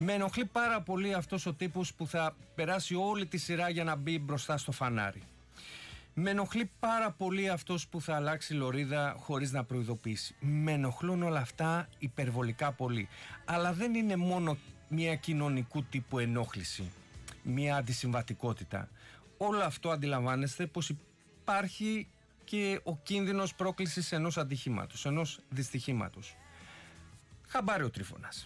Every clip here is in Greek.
Με ενοχλεί πάρα πολύ αυτός ο τύπος που θα περάσει όλη τη σειρά για να μπει μπροστά στο φανάρι. Με ενοχλεί πάρα πολύ αυτός που θα αλλάξει λωρίδα χωρίς να προειδοποιήσει. Με ενοχλούν όλα αυτά υπερβολικά πολύ. Αλλά δεν είναι μόνο μια κοινωνικού τύπου ενόχληση, μια αντισυμβατικότητα. Όλο αυτό αντιλαμβάνεστε πως υπάρχει και ο κίνδυνος πρόκλησης ενός ατυχήματος, ενός δυστυχήματος. Χαμπάρει ο Τρίφωνας.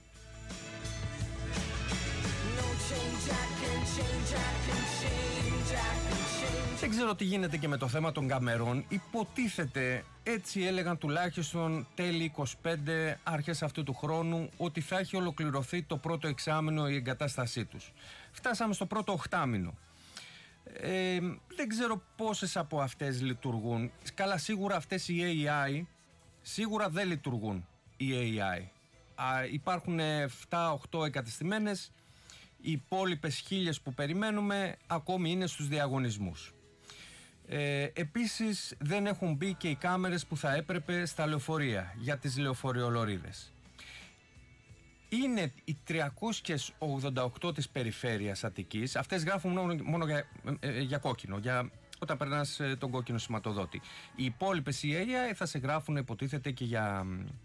Δεν ξέρω τι γίνεται και με το θέμα των καμερών. Υποτίθεται, έτσι έλεγαν τουλάχιστον τέλη 25, αρχές αυτού του χρόνου, ότι θα έχει ολοκληρωθεί το πρώτο εξάμηνο η εγκατάστασή τους. Φτάσαμε στο πρώτο οχτάμηνο. Δεν ξέρω πόσες από αυτές λειτουργούν. Καλά, σίγουρα αυτές οι AI σίγουρα δεν λειτουργούν. Οι AI υπάρχουν 7-8 εγκατεστημένες. Οι υπόλοιπες 1000 που περιμένουμε ακόμη είναι στους διαγωνισμούς. Επίσης δεν έχουν μπει και οι κάμερες που θα έπρεπε στα λεωφορεία για τις λεωφορειολωρίδες. Είναι οι 388 της περιφέρειας Αττικής. Αυτές γράφουν μόνο για κόκκινο, για όταν περνάς τον κόκκινο σηματοδότη. Οι υπόλοιπες οι AI θα σε γράφουν, υποτίθεται, και για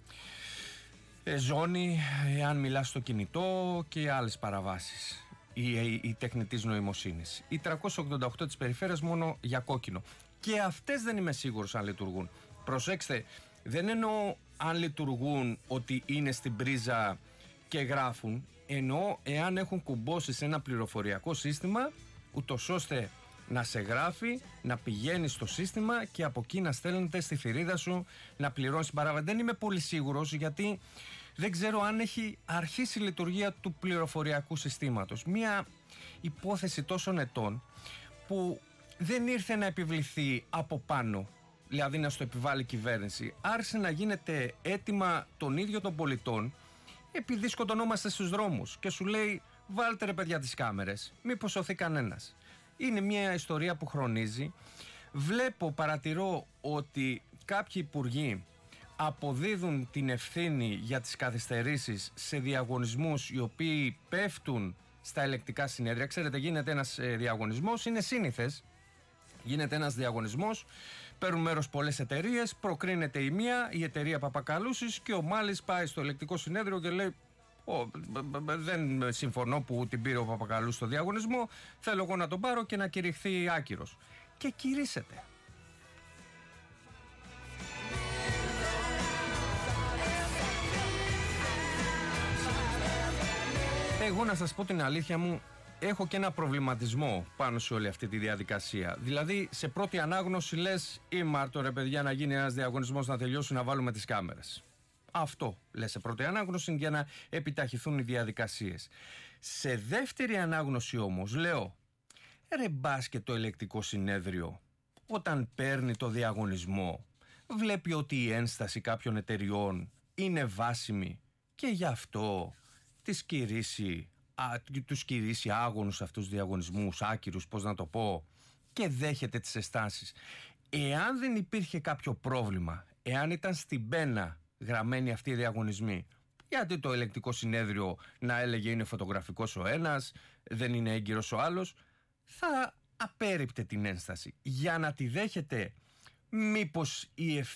ζώνη, αν μιλάς στο κινητό και άλλες παραβάσεις η τεχνητής νοημοσύνης. Οι 388 της περιφέρειας μόνο για κόκκινο. Και αυτές δεν είμαι σίγουρος αν λειτουργούν. Προσέξτε, δεν εννοώ αν λειτουργούν ότι είναι στην πρίζα και γράφουν, εννοώ εάν έχουν κουμπώσει σε ένα πληροφοριακό σύστημα, ούτως ώστε να σε γράφει, να πηγαίνει στο σύστημα και από εκεί να στέλνεται στη θηρίδα σου να πληρώνεις την παράβαση. Δεν είμαι πολύ σίγουρος, γιατί δεν ξέρω αν έχει αρχίσει η λειτουργία του πληροφοριακού συστήματος. Μία υπόθεση τόσων ετών που δεν ήρθε να επιβληθεί από πάνω, δηλαδή να στο επιβάλλει η κυβέρνηση. Άρχισε να γίνεται αίτημα των ίδιων των πολιτών, επειδή σκοτωνόμαστε στους δρόμους, και σου λέει βάλτε ρε παιδιά τις κάμερες, μήπως σωθεί κανένας. Είναι μια ιστορία που χρονίζει. Παρατηρώ ότι κάποιοι υπουργοί αποδίδουν την ευθύνη για τις καθυστερήσεις σε διαγωνισμούς οι οποίοι πέφτουν στα ελεκτικά συνέδρια. Ξέρετε, γίνεται ένας διαγωνισμός, είναι σύνηθες. Γίνεται ένας διαγωνισμός, παίρνουν μέρος πολλές εταιρείες, προκρίνεται η μία, η εταιρεία Παπακαλούσης, και ο Μάλης πάει στο ελεκτικό συνέδριο και λέει δεν συμφωνώ που την πήρε ο Παπακαλούς στο διαγωνισμό, θέλω εγώ να τον πάρω και να κηρυχθεί άκυρος. Και κηρύσσεται. Εγώ να σας πω την αλήθεια μου, έχω και ένα προβληματισμό πάνω σε όλη αυτή τη διαδικασία. Δηλαδή, σε πρώτη ανάγνωση λες ήμαρτο ρε παιδιά να γίνει ένας διαγωνισμός, να τελειώσουν, να βάλουμε τις κάμερες. Αυτό λες σε πρώτη ανάγνωση, για να επιταχυθούν οι διαδικασίες. Σε δεύτερη ανάγνωση όμως λέω, ρε μπας και το ελεκτικό συνέδριο όταν παίρνει το διαγωνισμό βλέπει ότι η ένσταση κάποιων εταιριών είναι βάσιμη και γι' αυτό τους κηρύσσει άγωνους αυτούς τους διαγωνισμούς, άκυρους, πώς να το πω, και δέχεται τις αισθάσεις. Εάν δεν υπήρχε κάποιο πρόβλημα, εάν ήταν στην πένα γραμμένοι αυτοί οι διαγωνισμοί, γιατί το ελεκτικό συνέδριο να έλεγε είναι φωτογραφικός ο ένας, δεν είναι έγκυρος ο άλλος, θα απέρριπτε την ένσταση. Για να τη δέχεται, μήπως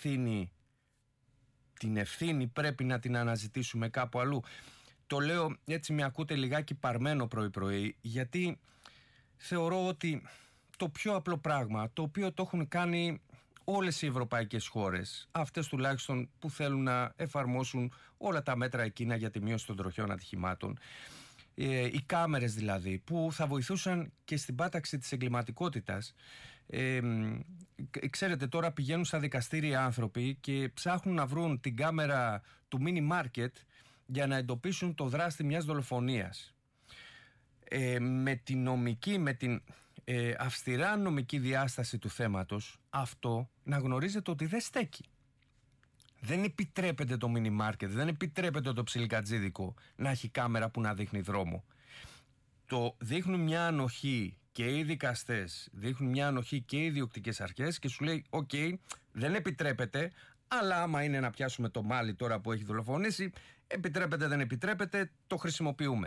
την ευθύνη πρέπει να την αναζητήσουμε κάπου αλλού. Το λέω έτσι, με ακούτε λιγάκι παρμένο πρωί-πρωί, γιατί θεωρώ ότι το πιο απλό πράγμα, το οποίο το έχουν κάνει όλες οι ευρωπαϊκές χώρες, αυτές τουλάχιστον που θέλουν να εφαρμόσουν όλα τα μέτρα εκείνα για τη μείωση των τροχαίων ατυχημάτων, οι κάμερες δηλαδή, που θα βοηθούσαν και στην πάταξη της εγκληματικότητας. Ξέρετε, τώρα πηγαίνουν στα δικαστήρια άνθρωποι και ψάχνουν να βρουν την κάμερα του mini market για να εντοπίσουν το δράστη μιας δολοφονίας. Με την αυστηρά νομική διάσταση του θέματος, αυτό να γνωρίζετε ότι δεν στέκει. Δεν επιτρέπεται το mini market, δεν επιτρέπεται το ψιλικατζίδικο να έχει κάμερα που να δείχνει δρόμο. Το δείχνουν μια ανοχή και οι δικαστές, δείχνουν μια ανοχή και οι ιδιοκτικές αρχές και σου λέει δεν επιτρέπεται, αλλά άμα είναι να πιάσουμε το μάλι τώρα που έχει δολοφονήσει, Επιτρέπεται, δεν επιτρέπεται, το χρησιμοποιούμε.